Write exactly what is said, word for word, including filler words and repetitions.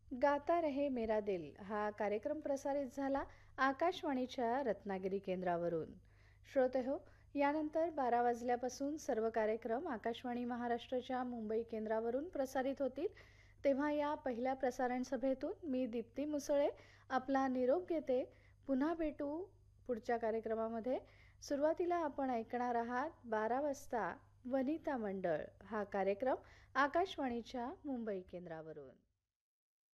गाता रहे मेरा दिल हा कार्यक्रम प्रसारित झाला आकाशवाणीच्या रत्नागिरी केंद्रावरून. श्रोतेहो, यानंतर बारा वाजल्यापासून सर्व कार्यक्रम आकाशवाणी महाराष्ट्राच्या मुंबई केंद्रावरून प्रसारित होतील. तेव्हा या पहिल्या प्रसारण सभेतून मी दीप्ती मुसळे आपला निरोप घेते. पुन्हा भेटू पुढच्या कार्यक्रमामध्ये. सुरुवातीला आपण ऐकणार आहात बारा वाजता वनिता मंडळ हा कार्यक्रम आकाशवाणीच्या मुंबई केंद्रावरून.